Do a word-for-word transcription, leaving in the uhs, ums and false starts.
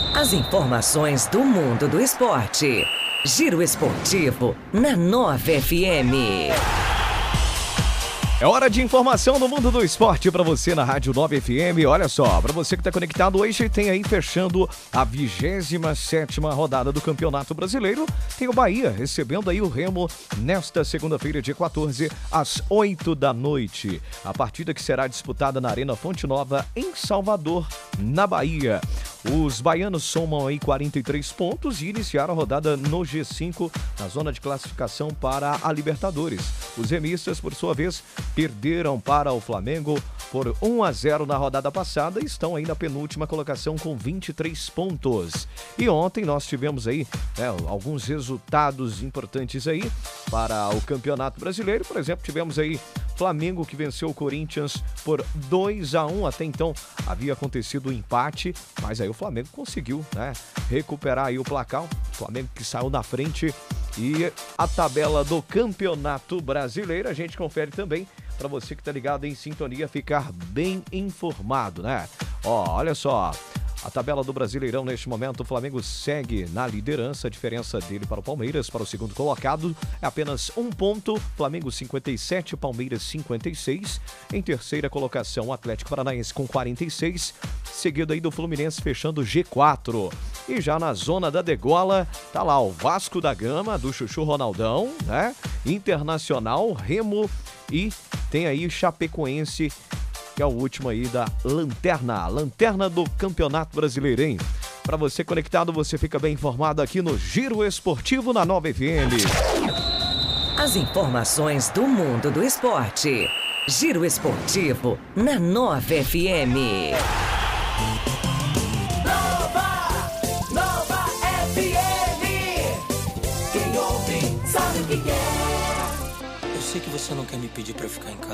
As informações do mundo do esporte. Giro Esportivo na Nova F M. É hora de informação no mundo do esporte para você na Rádio Nova F M. Olha só, para você que está conectado hoje, tem aí fechando a vigésima sétima rodada do Campeonato Brasileiro. Tem o Bahia recebendo aí o Remo nesta segunda-feira, dia quatorze, às oito da noite. A partida que será disputada na Arena Fonte Nova, em Salvador, na Bahia. Os baianos somam aí quarenta e três pontos e iniciaram a rodada no G cinco, na zona de classificação para a Libertadores. Os remistas, por sua vez, perderam para o Flamengo por um a zero na rodada passada e estão aí na penúltima colocação com vinte e três pontos. E ontem nós tivemos aí né, alguns resultados importantes aí para o Campeonato Brasileiro. Por exemplo, tivemos aí Flamengo que venceu o Corinthians por dois a um. Até então havia acontecido o um empate, mas aí o Flamengo conseguiu né, recuperar aí o placar. O Flamengo que saiu na frente. E a tabela do Campeonato Brasileiro a gente confere também para você que tá ligado em sintonia ficar bem informado, né? Ó, olha só. A tabela do Brasileirão neste momento, o Flamengo segue na liderança, a diferença dele para o Palmeiras, para o segundo colocado, é apenas um ponto, Flamengo cinquenta e sete, Palmeiras cinquenta e seis, em terceira colocação o Atlético Paranaense com quarenta e seis, seguido aí do Fluminense fechando o G quatro, e já na zona da degola, tá lá o Vasco da Gama, do Chuchu Ronaldão, né, Internacional, Remo e tem aí o Chapecoense, que é o último aí da Lanterna, Lanterna do Campeonato Brasileiro, hein? Para você conectado, você fica bem informado aqui no Giro Esportivo na Nova F M. As informações do mundo do esporte. Giro Esportivo na Nova F M. Nova, Nova F M. Quem ouve sabe o que quer. Eu sei que você não quer me pedir pra ficar em casa.